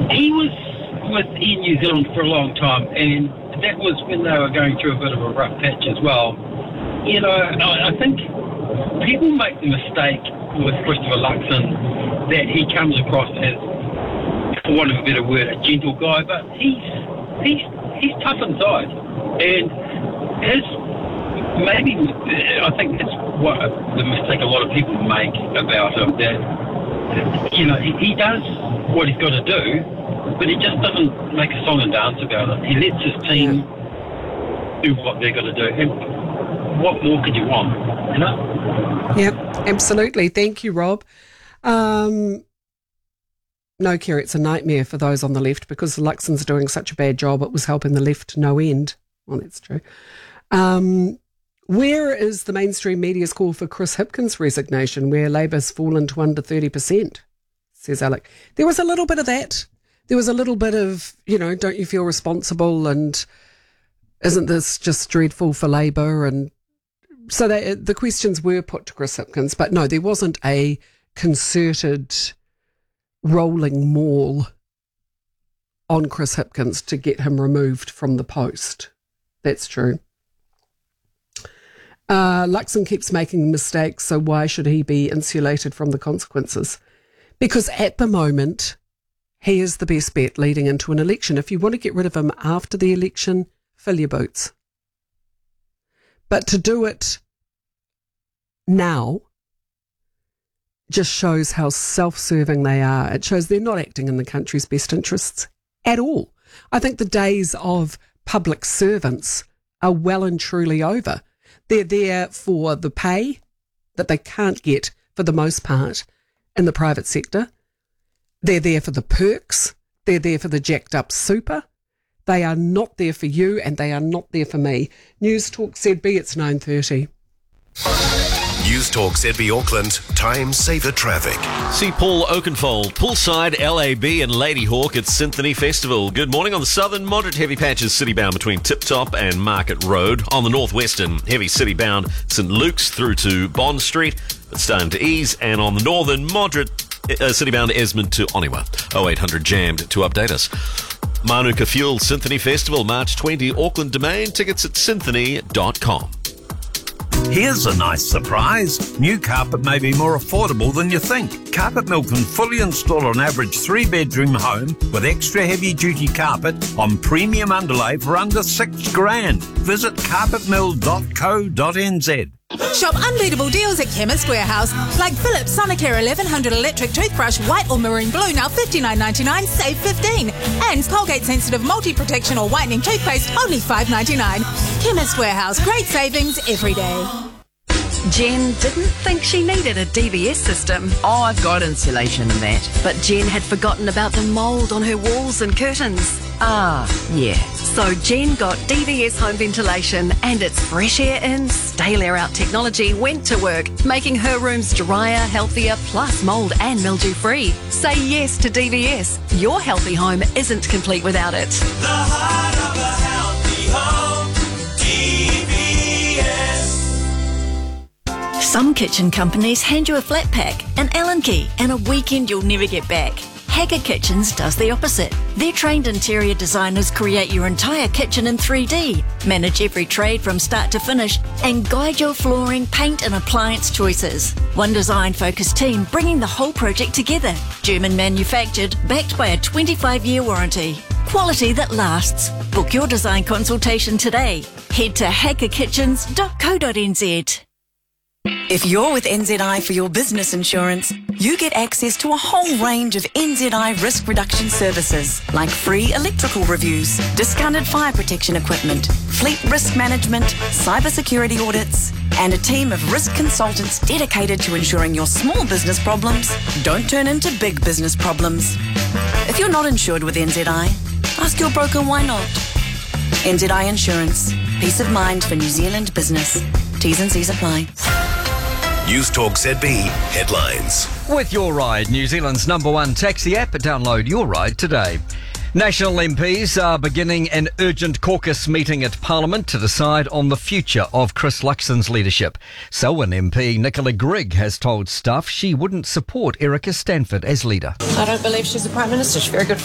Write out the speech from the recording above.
He was with Air New Zealand for a long time, and that was when they were going through a bit of a rough patch as well. You know, I think people make the mistake with Christopher Luxon that he comes across as, for want of a better word, a gentle guy, but he's tough inside, and I think that's what the mistake a lot of people make about him, that, you know, he does what he's got to do, but he just doesn't make a song and dance about it. He lets his team do what they're going to do. And what more could you want, you know? Yep, absolutely. Thank you, Rob. No, Kerry, it's a nightmare for those on the left because Luxon's doing such a bad job. It was helping the left to no end. Well, that's true. Where is the mainstream media's call for Chris Hipkins' resignation, where Labour's fallen to under 30%, says Alec. There was a little bit of that. There was a little bit of, you know, don't you feel responsible, and isn't this just dreadful for Labour? And so the questions were put to Chris Hipkins, but no, there wasn't a concerted rolling maul on Chris Hipkins to get him removed from the post. That's true. Luxon keeps making mistakes, so why should he be insulated from the consequences? Because at the moment, he is the best bet leading into an election. If you want to get rid of him after the election, fill your boots. But to do it now just shows how self-serving they are. It shows they're not acting in the country's best interests at all. I think the days of public servants are well and truly over. They're there for the pay that they can't get, for the most part, in the private sector. They're there for the perks. They're there for the jacked up super. They are not there for you, and they are not there for me. News Talk ZB, it's 9:30. News Talk ZB Auckland, time saver traffic. See Paul Oakenfold, poolside LAB and Lady Hawk at Symphony Festival. Good morning. On the southern, moderate heavy patches city-bound between Tip Top and Market Road. On the northwestern, heavy city-bound St Luke's through to Bond Street, but starting to ease. And on the northern, moderate city-bound Esmond to Oniwa. 0800 jammed to update us. Manuka Fuel Symphony Festival, March 20, Auckland Domain. Tickets at symphony.com. Here's a nice surprise. New carpet may be more affordable than you think. Carpet Mill can fully install an average 3-bedroom home with extra heavy-duty carpet on premium underlay for under $6,000. Visit carpetmill.co.nz. Shop unbeatable deals at Chemist Warehouse, like Philips Sonicare 1100 electric toothbrush, white or maroon blue, now $59.99, save $15. And Colgate Sensitive Multi-Protection or Whitening Toothpaste, only $5.99. Chemist Warehouse, great savings every day. Jen didn't think she needed a DVS system. Oh, I've got insulation and that. But Jen had forgotten about the mould on her walls and curtains. Ah, yeah. So Jen got DVS home ventilation, and its fresh air in, stale air out technology went to work, making her rooms drier, healthier, plus mould and mildew free. Say yes to DVS. Your healthy home isn't complete without it. The heart of a healthy home, DVS. Some kitchen companies hand you a flat pack, an Allen key, and a weekend you'll never get back. Hacker Kitchens does the opposite. Their trained interior designers create your entire kitchen in 3D, manage every trade from start to finish, and guide your flooring, paint and appliance choices. One design-focused team bringing the whole project together. German manufactured, backed by a 25-year warranty. Quality that lasts. Book your design consultation today. Head to hackerkitchens.co.nz. If you're with NZI for your business insurance, you get access to a whole range of NZI risk reduction services, like free electrical reviews, discounted fire protection equipment, fleet risk management, cybersecurity audits, and a team of risk consultants dedicated to ensuring your small business problems don't turn into big business problems. If you're not insured with NZI, ask your broker why not. NZI Insurance. Peace of mind for New Zealand business. T's and C's apply. News Talk ZB headlines. With Your Ride, New Zealand's #1 taxi app. Download Your Ride today. National MPs are beginning an urgent caucus meeting at Parliament to decide on the future of Chris Luxon's leadership. Selwyn MP Nicola Grigg has told Stuff she wouldn't support Erica Stanford as leader. I don't believe she's a Prime Minister. She's very good